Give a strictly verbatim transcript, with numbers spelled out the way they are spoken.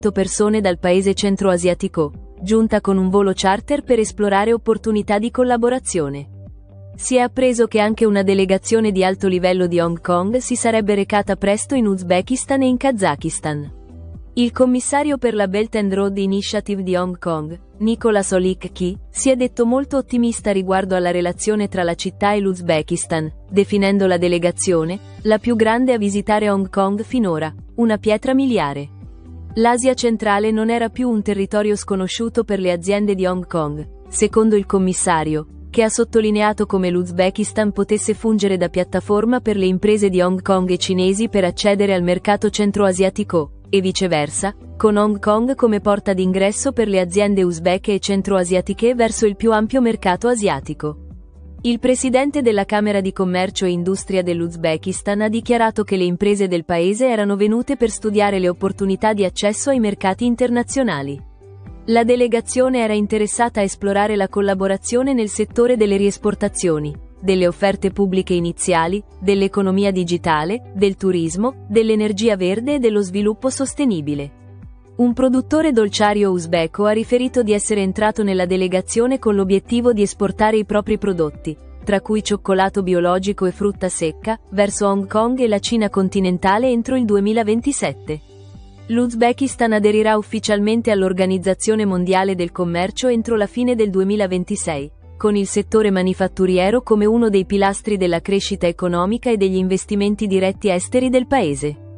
persone dal paese centroasiatico, giunta con un volo charter per esplorare opportunità di collaborazione. Si è appreso che anche una delegazione di alto livello di Hong Kong si sarebbe recata presto in Uzbekistan e in Kazakistan. Il commissario per la Belt and Road Initiative di Hong Kong, Nicholas Olik-Ki, si è detto molto ottimista riguardo alla relazione tra la città e l'Uzbekistan, definendo la delegazione la più grande a visitare Hong Kong finora, una pietra miliare. L'Asia centrale non era più un territorio sconosciuto per le aziende di Hong Kong, secondo il commissario, che ha sottolineato come l'Uzbekistan potesse fungere da piattaforma per le imprese di Hong Kong e cinesi per accedere al mercato centroasiatico, e viceversa, con Hong Kong come porta d'ingresso per le aziende uzbeke e centroasiatiche verso il più ampio mercato asiatico. Il presidente della Camera di Commercio e Industria dell'Uzbekistan ha dichiarato che le imprese del paese erano venute per studiare le opportunità di accesso ai mercati internazionali. La delegazione era interessata a esplorare la collaborazione nel settore delle riesportazioni, delle offerte pubbliche iniziali, dell'economia digitale, del turismo, dell'energia verde e dello sviluppo sostenibile. Un produttore dolciario uzbeko ha riferito di essere entrato nella delegazione con l'obiettivo di esportare i propri prodotti, tra cui cioccolato biologico e frutta secca, verso Hong Kong e la Cina continentale entro il duemilaventisette. L'Uzbekistan aderirà ufficialmente all'Organizzazione Mondiale del Commercio entro la fine del duemilaventisei, con il settore manifatturiero come uno dei pilastri della crescita economica e degli investimenti diretti esteri del paese.